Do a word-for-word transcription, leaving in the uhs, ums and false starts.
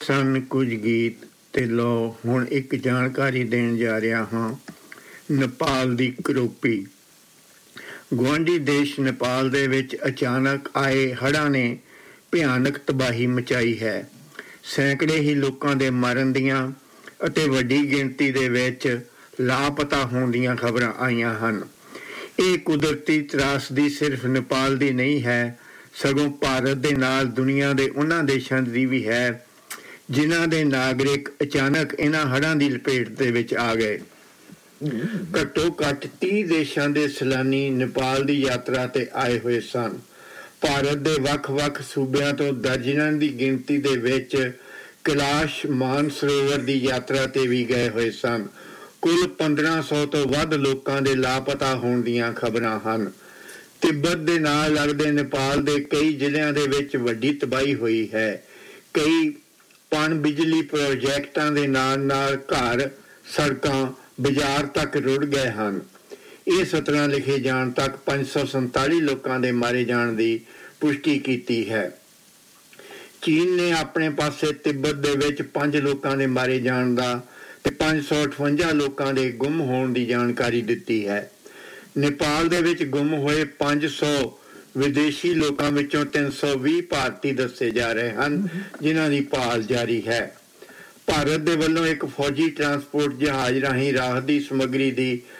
ਸਨ ਕੁਝ ਗੀਤ ਤੇ ਲੋ ਹੁਣ ਇੱਕ ਜਾਣਕਾਰੀ ਦੇਣ ਜਾ ਰਿਹਾ ਹਾਂ। ਨੇਪਾਲ ਦੀ ਕਰੋਪੀ। ਗੁਆਂਢੀ ਦੇਸ਼ ਨੇਪਾਲ ਦੇ ਵਿੱਚ ਅਚਾਨਕ ਆਏ ਹੜ੍ਹਾਂ ਨੇ ਭਿਆਨਕ ਤਬਾਹੀ ਮਚਾਈ ਹੈ। ਸੈਂਕੜੇ ਹੀ ਲੋਕਾਂ ਦੇ ਮਰਨ ਦੀਆਂ ਅਤੇ ਵੱਡੀ ਗਿਣਤੀ ਦੇ ਵਿੱਚ ਲਾਪਤਾ ਹੋਣ ਦੀਆਂ ਖਬਰਾਂ ਆਈਆਂ ਹਨ। ਇਹ ਕੁਦਰਤੀ ਤਰਾਸਦੀ ਸਿਰਫ ਨੇਪਾਲ ਦੀ ਨਹੀਂ ਹੈ, ਸਗੋਂ ਭਾਰਤ ਦੇ ਨਾਲ ਦੁਨੀਆ ਦੇ ਉਹਨਾਂ ਦੇਸ਼ਾਂ ਦੀ ਵੀ ਹੈ ਜਿਨ੍ਹਾਂ ਦੇ ਨਾਗਰਿਕ ਅਚਾਨਕ ਇਹਨਾਂ ਹੜ੍ਹਾਂ ਦੀ ਲਪੇਟ ਦੇ ਵਿੱਚ ਆ ਗਏ। ਘੱਟੋ ਘੱਟ ਤੀਹ ਦੇਸ਼ਾਂ ਦੇ ਸੈਲਾਨੀ ਨੇਪਾਲ ਦੀ ਯਾਤਰਾ ਤੇ ਆਏ ਹੋਏ ਸਨ। ਭਾਰਤ ਦੇ ਵੱਖ-ਵੱਖ ਸੂਬਿਆਂ ਤੋਂ ਦਰਜਨਾਂ ਦੀ ਗਿਣਤੀ ਦੇ ਵਿੱਚ ਕੈਲਾਸ਼ ਮਾਨਸਰੋਵਰ ਦੀ ਯਾਤਰਾ ਤੇ ਵੀ ਗਏ ਹੋਏ ਸਨ। ਕੁੱਲ ਪੰਦਰਾਂ ਸੌ ਤੋਂ ਵੱਧ ਲੋਕਾਂ ਦੇ ਲਾਪਤਾ ਹੋਣ ਦੀਆਂ ਖਬਰਾਂ ਹਨ। ਤਿੱਬਤ ਦੇ ਨਾਲ ਲੱਗਦੇ ਨੇਪਾਲ ਦੇ ਕਈ ਜ਼ਿਲ੍ਹਿਆਂ ਦੇ ਵਿੱਚ ਵੱਡੀ ਤਬਾਹੀ ਹੋਈ ਹੈ। ਕਈ ਪਣ ਬਿਜਲੀ ਪ੍ਰੋਜੈਕਟਾਂ ਦੇ ਨਾਲ ਨਾਲ ਘਰ, ਸੜਕਾਂ, ਬਾਜ਼ਾਰ ਤੱਕ ਰੁੜ ਗਏ ਹਨ। ਇਹ ਸਤਰਾਂ ਲਿਖੇ ਜਾਣ ਤੱਕ ਪੰਜ ਸੌ ਸੰਤਾਲੀ ਲੋਕਾਂ ਦੇ ਮਾਰੇ ਜਾਣ ਦੀ ਪੁਸ਼ਟੀ ਕੀਤੀ ਹੈ। ਚੀਨ ਨੇ ਆਪਣੇ ਪਾਸੇ ਤਿੱਬਤ ਦੇ ਵਿੱਚ ਪੰਜ ਲੋਕਾਂ ਦੇ ਮਾਰੇ ਜਾਣ ਦਾ ਤੇ ਪੰਜ ਸੌ ਅਠਵੰਜਾ ਲੋਕਾਂ ਦੇ ਗੁੰਮ ਹੋਣ ਦੀ ਜਾਣਕਾਰੀ ਦਿੱਤੀ ਹੈ। ਨੇਪਾਲ ਦੇ ਵਿੱਚ ਗੁੰਮ ਹੋਏ ਪੰਜ ਸੌ ਵਿਦੇਸ਼ੀ ਲੋਕਾਂ ਵਿੱਚੋਂ ਤਿੰਨ ਸੌ ਵੀਹ ਭਾਰਤੀ ਦੱਸੇ ਜਾ ਰਹੇ ਹਨ, ਜਿਨ੍ਹਾਂ ਦੀ ਭਾਲ ਜਾਰੀ ਹੈ। ਭਾਰਤ ਦੇ ਵੱਲੋਂ ਇੱਕ ਫੌਜੀ ਟਰਾਂਸਪੋਰਟ ਜਹਾਜ਼ ਰਾਹੀਂ ਰਾਹਤ ਦੀ ਸਮੱਗਰੀ ਦੀ